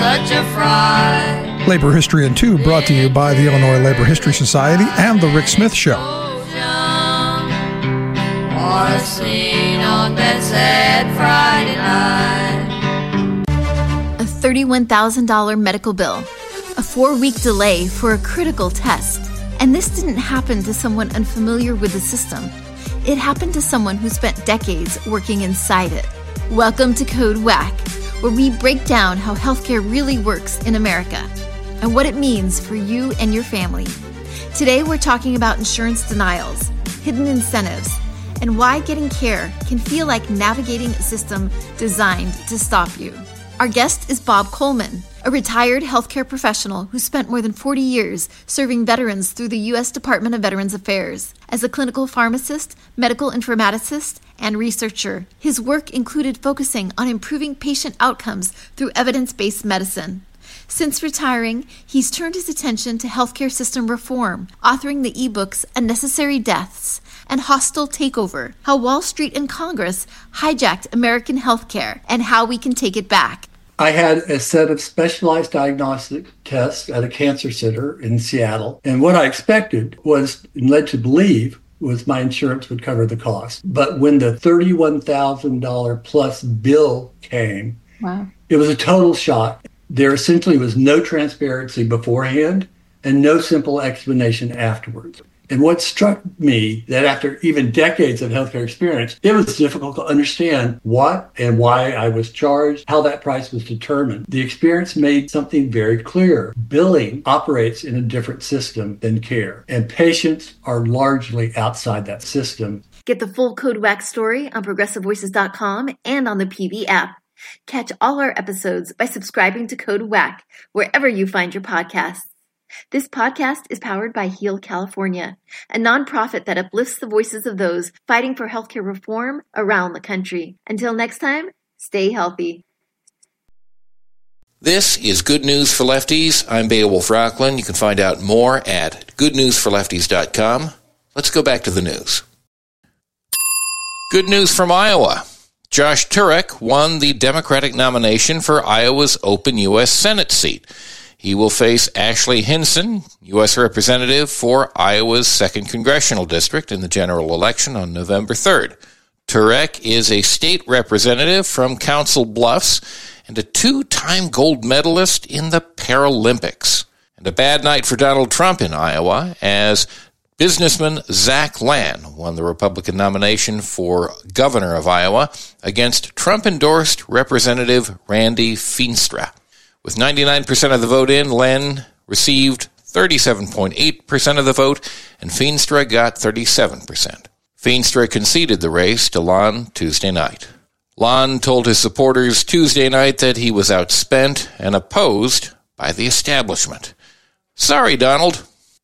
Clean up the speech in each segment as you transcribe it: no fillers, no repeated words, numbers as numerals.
such a fright. Labor History in 2 brought to you by the Illinois Labor History Society and The Rick Smith Show. Or seen on that sad Friday night. A $31,000 medical bill, a 4-week delay for a critical test. And this didn't happen to someone unfamiliar with the system. It happened to someone who spent decades working inside it. Welcome to Code Whack, where we break down how healthcare really works in America and what it means for you and your family. Today we're talking about insurance denials, hidden incentives, and why getting care can feel like navigating a system designed to stop you. Our guest is Bob Coleman, a retired healthcare professional who spent more than 40 years serving veterans through the U.S. Department of Veterans Affairs. As a clinical pharmacist, medical informaticist, and researcher, his work included focusing on improving patient outcomes through evidence-based medicine. Since retiring, he's turned his attention to healthcare system reform, authoring the ebooks Unnecessary Deaths and Hostile Takeover, How Wall Street and Congress Hijacked American Healthcare and How We Can Take It Back. I had a set of specialized diagnostic tests at a cancer center in Seattle. And what I expected was, and led to believe, was my insurance would cover the cost. But when the $31,000 plus bill came, Wow. It was a total shock. There essentially was no transparency beforehand and no simple explanation afterwards. And what struck me that after even decades of healthcare experience, it was difficult to understand what and why I was charged, how that price was determined. The experience made something very clear. Billing operates in a different system than care, and patients are largely outside that system. Get the full Code Whack story on ProgressiveVoices.com and on the PV app. Catch all our episodes by subscribing to Code Whack wherever you find your podcasts. This podcast is powered by Heal California, a nonprofit that uplifts the voices of those fighting for healthcare reform around the country. Until next time, stay healthy. This is Good News for Lefties. I'm Beowulf Rockland. You can find out more at goodnewsforlefties.com. Let's go back to the news. Good news from Iowa. Josh Turek won the Democratic nomination for Iowa's open U.S. Senate seat. He will face Ashley Hinson, U.S. Representative for Iowa's 2nd Congressional District in the general election on November 3rd. Turek is a state representative from Council Bluffs and a 2-time gold medalist in the Paralympics. And a bad night for Donald Trump in Iowa as businessman Zach Lan won the Republican nomination for governor of Iowa against Trump-endorsed Representative Randy Feenstra. With 99% of the vote in, Len received 37.8% of the vote, and Feenstra got 37%. Feenstra conceded the race to Lan Tuesday night. Lan told his supporters Tuesday night that he was outspent and opposed by the establishment. Sorry, Donald.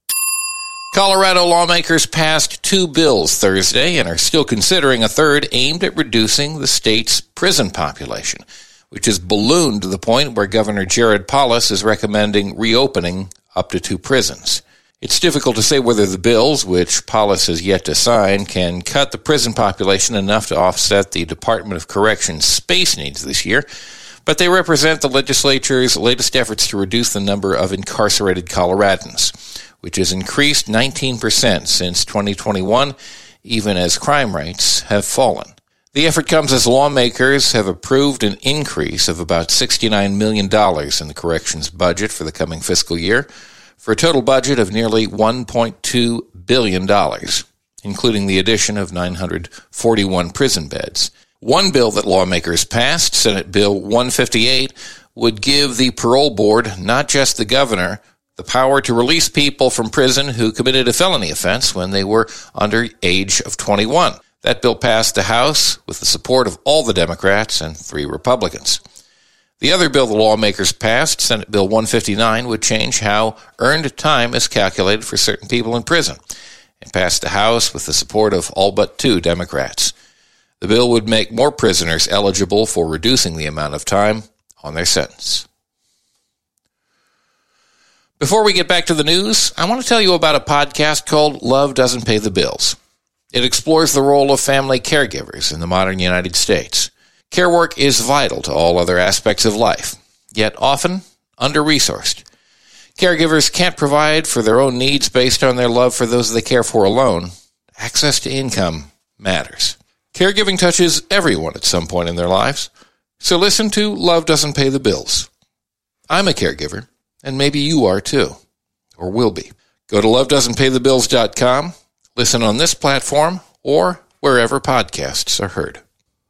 Colorado lawmakers passed 2 bills Thursday and are still considering a third aimed at reducing the state's prison population, which has ballooned to the point where Governor Jared Polis is recommending reopening up to 2 prisons. It's difficult to say whether the bills, which Polis has yet to sign, can cut the prison population enough to offset the Department of Corrections space needs this year, but they represent the legislature's latest efforts to reduce the number of incarcerated Coloradans, which has increased 19% since 2021, even as crime rates have fallen. The effort comes as lawmakers have approved an increase of about $69 million in the corrections budget for the coming fiscal year, for a total budget of nearly $1.2 billion, including the addition of 941 prison beds. One bill that lawmakers passed, Senate Bill 158, would give the parole board, not just the governor, the power to release people from prison who committed a felony offense when they were under age of 21. That bill passed the House with the support of all the Democrats and 3 Republicans. The other bill the lawmakers passed, Senate Bill 159, would change how earned time is calculated for certain people in prison. It passed the House with the support of all but 2 Democrats. The bill would make more prisoners eligible for reducing the amount of time on their sentence. Before we get back to the news, I want to tell you about a podcast called Love Doesn't Pay the Bills. It explores the role of family caregivers in the modern United States. Care work is vital to all other aspects of life. yet often under-resourced. Caregivers can't provide for their own needs based on their love for those they care for alone. Access to income matters. Caregiving touches everyone at some point in their lives, so listen to Love Doesn't Pay the Bills. I'm a caregiver, and maybe you are too, or will be. Go to lovedoesn'tpaythebills.com, listen on this platform, or wherever podcasts are heard.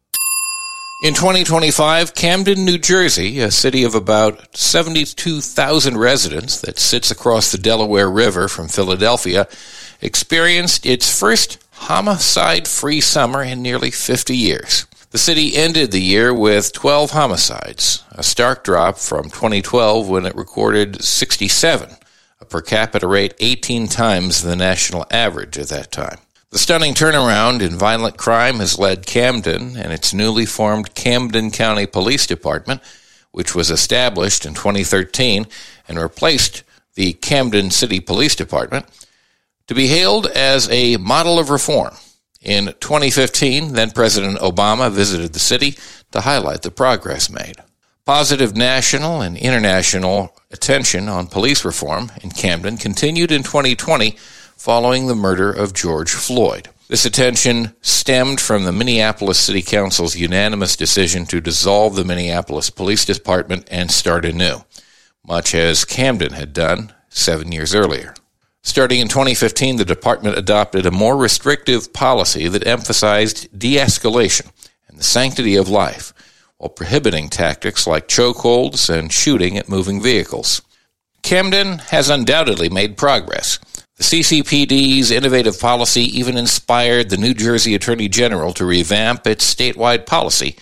In 2025, Camden, New Jersey, a city of about 72,000 residents that sits across the Delaware River from Philadelphia, experienced its first homicide-free summer in nearly 50 years. The city ended the year with 12 homicides, a stark drop from 2012 when it recorded 67, a per capita rate 18 times the national average at that time. The stunning turnaround in violent crime has led Camden and its newly formed Camden County Police Department, which was established in 2013 and replaced the Camden City Police Department, to be hailed as a model of reform. In 2015, then-President Obama visited the city to highlight the progress made. Positive national and international attention on police reform in Camden continued in 2020 following the murder of George Floyd. This attention stemmed from the Minneapolis City Council's unanimous decision to dissolve the Minneapolis Police Department and start anew, much as Camden had done 7 years earlier. Starting in 2015, the department adopted a more restrictive policy that emphasized de-escalation and the sanctity of life, while prohibiting tactics like chokeholds and shooting at moving vehicles. Camden has undoubtedly made progress. The CCPD's innovative policy even inspired the New Jersey Attorney General to revamp its statewide policy.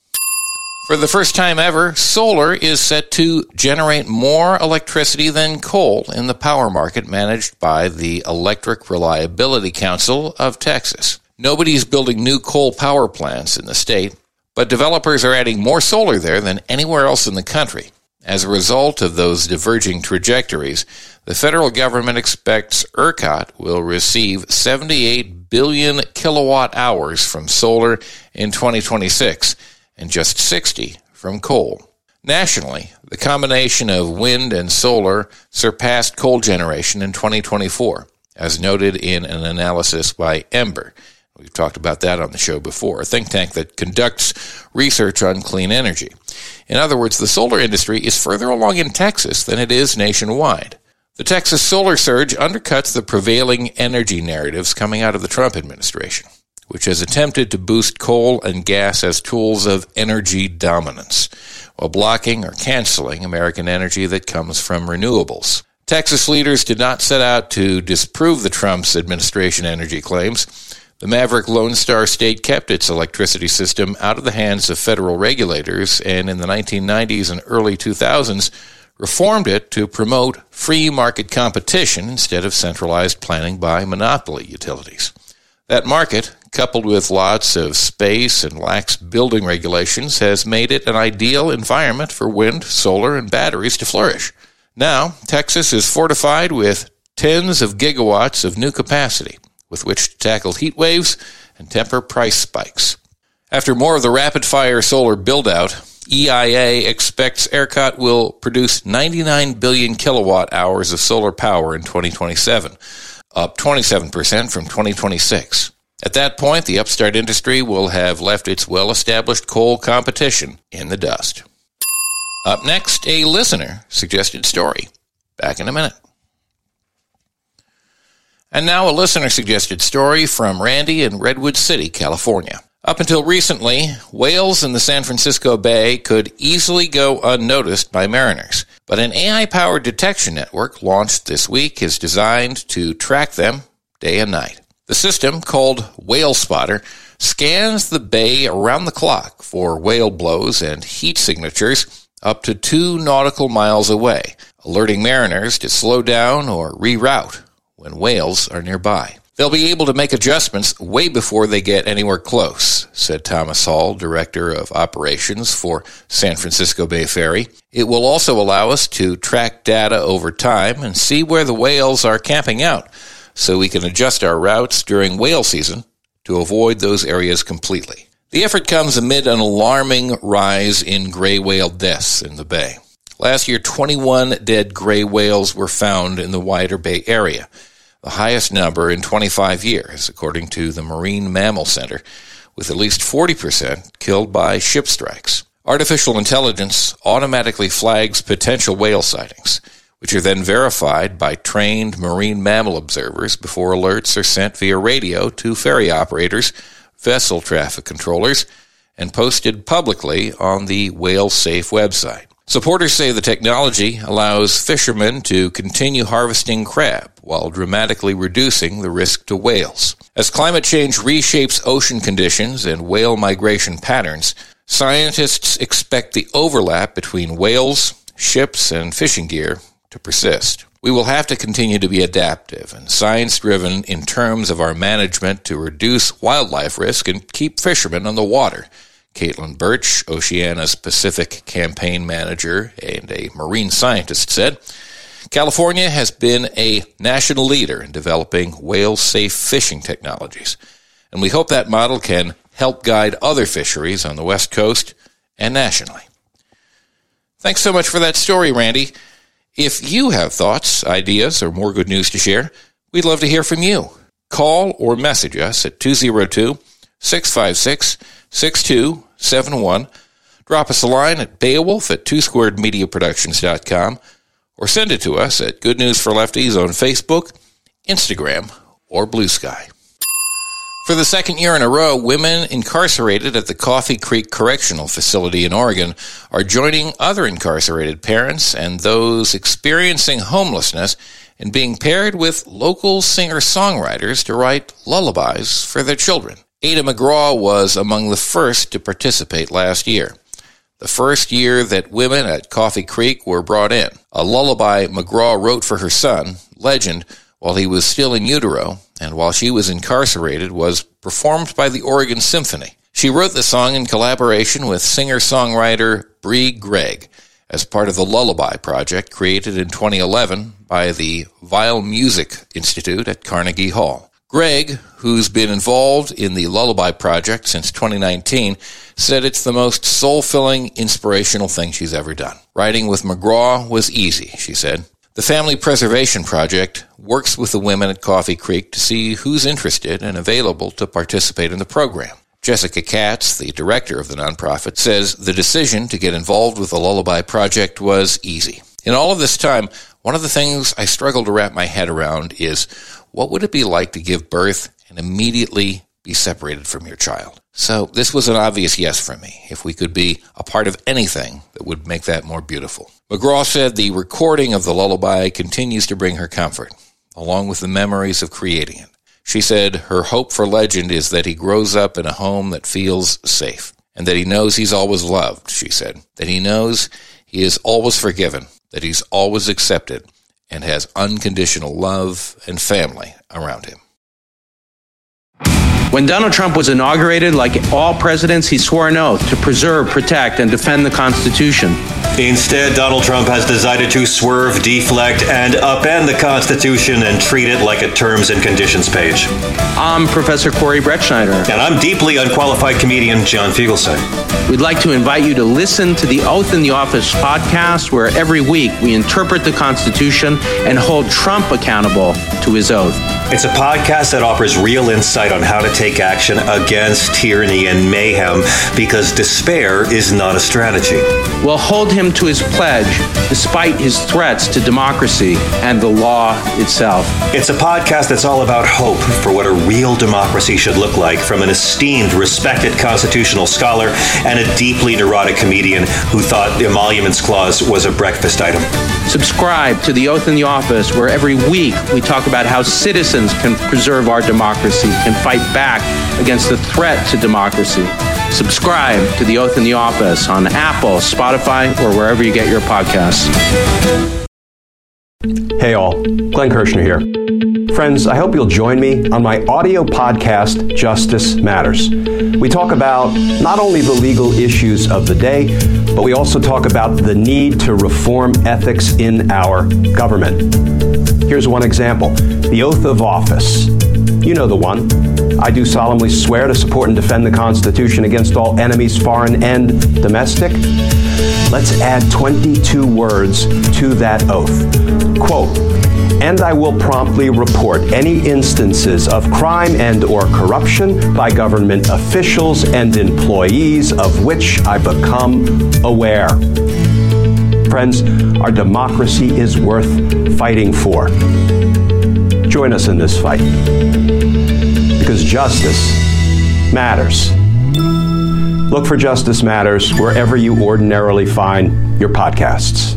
For the first time ever, solar is set to generate more electricity than coal in the power market managed by the Electric Reliability Council of Texas. Nobody's building new coal power plants in the state, but developers are adding more solar there than anywhere else in the country. As a result of those diverging trajectories, the federal government expects ERCOT will receive 78 billion kilowatt hours from solar in 2026 and just 60 from coal. Nationally, the combination of wind and solar surpassed coal generation in 2024, as noted in an analysis by Ember. We've talked about that on the show before, a think tank that conducts research on clean energy. In other words, the solar industry is further along in Texas than it is nationwide. The Texas solar surge undercuts the prevailing energy narratives coming out of the Trump administration, which has attempted to boost coal and gas as tools of energy dominance, while blocking or canceling American energy that comes from renewables. Texas leaders did not set out to disprove the Trump's administration energy claims. The maverick Lone Star State kept its electricity system out of the hands of federal regulators and in the 1990s and early 2000s reformed it to promote free market competition instead of centralized planning by monopoly utilities. That market, coupled with lots of space and lax building regulations, has made it an ideal environment for wind, solar, and batteries to flourish. Now, Texas is fortified with tens of gigawatts of new capacity, with which to tackle heat waves and temper price spikes. After more of the rapid-fire solar build-out, EIA expects ERCOT will produce 99 billion kilowatt hours of solar power in 2027, up 27% from 2026. At that point, the upstart industry will have left its well-established coal competition in the dust. Up next, a listener-suggested story. Back in a minute. And now a listener-suggested story from Randy in Redwood City, California. Up until recently, whales in the San Francisco Bay could easily go unnoticed by mariners. But an AI-powered detection network launched this week is designed to track them day and night. The system, called Whale Spotter, scans the bay around the clock for whale blows and heat signatures up to 2 nautical miles away, alerting mariners to slow down or reroute when whales are nearby. They'll be able to make adjustments way before they get anywhere close, said Thomas Hall, Director of Operations for San Francisco Bay Ferry. It will also allow us to track data over time and see where the whales are camping out, so we can adjust our routes during whale season to avoid those areas completely. The effort comes amid an alarming rise in gray whale deaths in the bay. Last year, 21 dead gray whales were found in the wider Bay Area, the highest number in 25 years, according to the Marine Mammal Center, with at least 40% killed by ship strikes. Artificial intelligence automatically flags potential whale sightings, which are then verified by trained marine mammal observers before alerts are sent via radio to ferry operators, vessel traffic controllers, and posted publicly on the Whale Safe website. Supporters say the technology allows fishermen to continue harvesting crab while dramatically reducing the risk to whales. As climate change reshapes ocean conditions and whale migration patterns, scientists expect the overlap between whales, ships, and fishing gear to persist. We will have to continue to be adaptive and science-driven in terms of our management to reduce wildlife risk and keep fishermen on the water, Caitlin Birch, Oceana's Pacific campaign manager and a marine scientist, said. California has been a national leader in developing whale-safe fishing technologies, and we hope that model can help guide other fisheries on the West Coast and nationally. Thanks so much for that story, Randy. If you have thoughts, ideas, or more good news to share, we'd love to hear from you. Call or message us at 202-656-6271. Drop us a line at Beowulf at twosquaredmediaproductions.com or send it to us at Good News for Lefties on Facebook, Instagram, or Blue Sky. For the second year in a row, women incarcerated at the Coffee Creek Correctional Facility in Oregon are joining other incarcerated parents and those experiencing homelessness in being paired with local singer-songwriters to write lullabies for their children. Ada McGraw was among the first to participate last year, the first year that women at Coffee Creek were brought in. A lullaby McGraw wrote for her son, Legend, while he was still in utero and while she was incarcerated, was performed by the Oregon Symphony. She wrote the song in collaboration with singer-songwriter Bree Gregg as part of the Lullaby Project created in 2011 by the Weill Music Institute at Carnegie Hall. Gregg, who's been involved in the Lullaby Project since 2019, said it's the most soul-filling, inspirational thing she's ever done. Writing with McGraw was easy, she said. The Family Preservation Project works with the women at Coffee Creek to see who's interested and available to participate in the program. Jessica Katz, the director of the nonprofit, says the decision to get involved with the Lullaby Project was easy. In all of this time, one of the things I struggle to wrap my head around is, what would it be like to give birth and immediately be separated from your child? So this was an obvious yes for me, if we could be a part of anything that would make that more beautiful. McGraw said the recording of the lullaby continues to bring her comfort, along with the memories of creating it. She said her hope for Legend is that he grows up in a home that feels safe, and that he knows he's always loved, she said, that he knows he is always forgiven, that he's always accepted, and has unconditional love and family around him. When Donald Trump was inaugurated, like all presidents, he swore an oath to preserve, protect, and defend the Constitution. Instead, Donald Trump has decided to swerve, deflect, and upend the Constitution and treat it like a terms and conditions page. I'm Professor Corey Brettschneider. And I'm deeply unqualified comedian John Fugelsang. We'd like to invite you to listen to the Oath in the Office podcast, where every week we interpret the Constitution and hold Trump accountable to his oath. It's a podcast that offers real insight on how to take action against tyranny and mayhem, because despair is not a strategy. We'll hold him to his pledge, despite his threats to democracy and the law itself. It's a podcast that's all about hope for what a real democracy should look like, from an esteemed, respected constitutional scholar and a deeply neurotic comedian who thought the emoluments clause was a breakfast item. Subscribe to The Oath in the Office, where every week we talk about how citizens can preserve our democracy, can fight back against the threat to democracy. Subscribe to The Oath in the Office on Apple, Spotify, or wherever you get your podcasts. Hey all, Glenn Kirshner here. Friends, I hope you'll join me on my audio podcast, Justice Matters. We talk about not only the legal issues of the day, but we also talk about the need to reform ethics in our government. Here's one example, the oath of office. You know the one. I do solemnly swear to support and defend the Constitution against all enemies, foreign and domestic. let's add 22 words to that oath. Quote, "And I will promptly report any instances of crime and or corruption by government officials and employees of which I become aware." Friends, our democracy is worth fighting for. Join us in this fight, because justice matters. Look for Justice Matters wherever you ordinarily find your podcasts.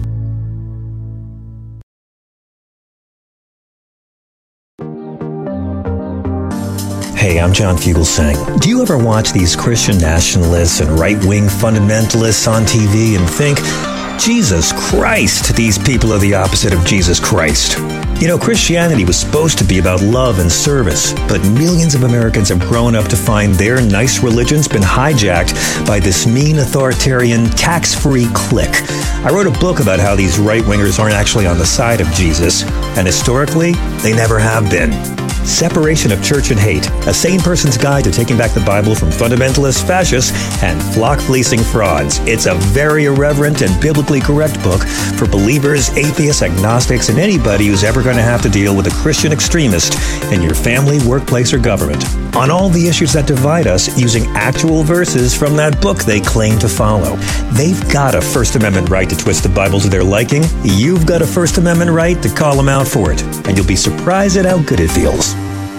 Hey, I'm John Fugelsang. Do you ever watch these Christian nationalists and right-wing fundamentalists on TV and think, Jesus Christ, these people are the opposite of Jesus Christ? You know, Christianity was supposed to be about love and service, but millions of Americans have grown up to find their nice religion's been hijacked by this mean authoritarian tax-free clique. I wrote a book about how these right-wingers aren't actually on the side of Jesus, and historically, they never have been. Separation of Church and Hate, a sane person's guide to taking back the Bible from fundamentalist fascists and flock-fleecing frauds. It's a very irreverent and biblically correct book for believers, atheists, agnostics, and anybody who's ever going to have to deal with a Christian extremist in your family, workplace, or government. On all the issues that divide us, using actual verses from that book they claim to follow. They've got a First Amendment right to twist the Bible to their liking. You've got a First Amendment right to call them out for it. And you'll be surprised at how good it feels.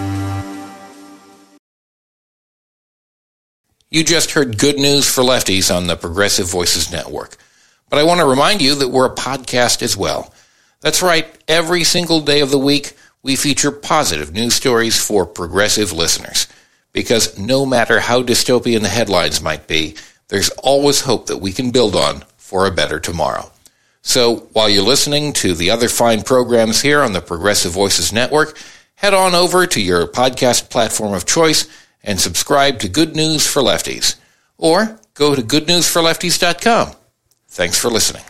You just heard Good News for Lefties on the Progressive Voices Network. But I want to remind you that we're a podcast as well. That's right, every single day of the week, we feature positive news stories for progressive listeners. Because no matter how dystopian the headlines might be, there's always hope that we can build on for a better tomorrow. So while you're listening to the other fine programs here on the Progressive Voices Network, head on over to your podcast platform of choice and subscribe to Good News for Lefties. Or go to goodnewsforlefties.com. Thanks for listening.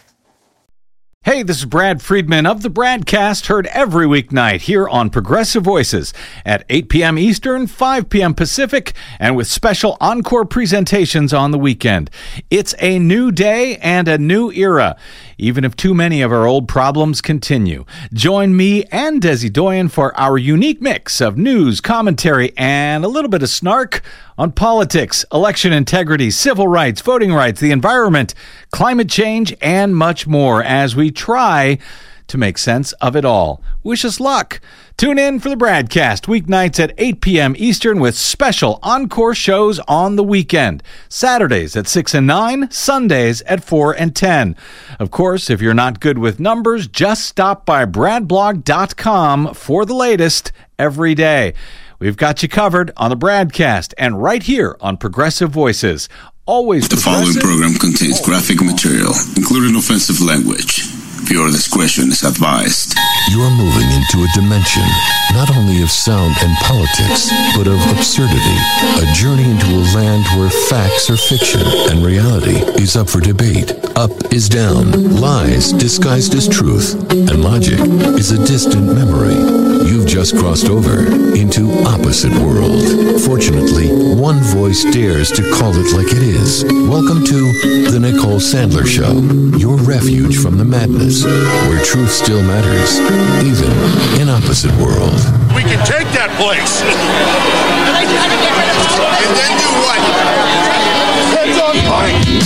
Hey, this is Brad Friedman of the Bradcast, heard every weeknight here on Progressive Voices at 8 p.m. Eastern, 5 p.m. Pacific, and with special encore presentations on the weekend. It's a new day and a new era, even if too many of our old problems continue. Join me and Desi Doyen for our unique mix of news, commentary, and a little bit of snark on politics, election integrity, civil rights, voting rights, the environment, climate change, and much more as we try to make sense of it all. Wish us luck. Tune in for the Bradcast weeknights at 8 p.m. Eastern with special encore shows on the weekend. Saturdays at 6 and 9, Sundays at 4 and 10. Of course, if you're not good with numbers, just stop by bradblog.com for the latest every day. We've got you covered on the Bradcast and right here on Progressive Voices. Always The following program contains graphic material, including offensive language. Viewer discretion is advised. You are moving into a dimension not only of sound and politics, but of absurdity. A journey into a land where facts are fiction and reality is up for debate. Up is down, lies disguised as truth, and logic is a distant memory. You've just crossed over into opposite world. Fortunately, one voice dares to call it like it is. Welcome to The Nicole Sandler Show, your refuge from the madness, where truth still matters, even in opposite world. We can take that place. And then do what? Heads on pike.